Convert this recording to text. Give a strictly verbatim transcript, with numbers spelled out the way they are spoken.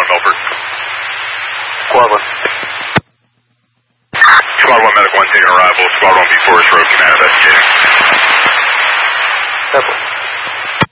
Milford. Squad one. Squad one, medic one, taking arrival. Squad one, B Forest Road, command investigating. Careful.